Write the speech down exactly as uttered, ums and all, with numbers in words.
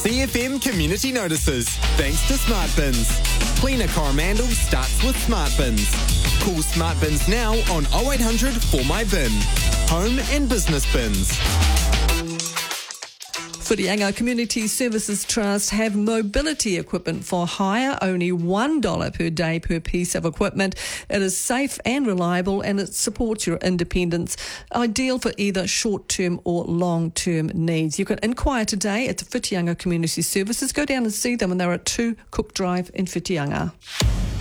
C F M Community Notices, thanks to Smart Bins. Cleaner Coromandel starts with Smart Bins. Call Smart Bins now on oh eight hundred four my bin. Home and business bins. Whitianga Community Services Trust have mobility equipment for hire, only one dollar per day per piece of equipment. It is safe and reliable and it supports your independence, ideal for either short-term or long-term needs. You can inquire today at the Whitianga Community Services. Go down and see them, and they're at two Cook Drive in Whitianga.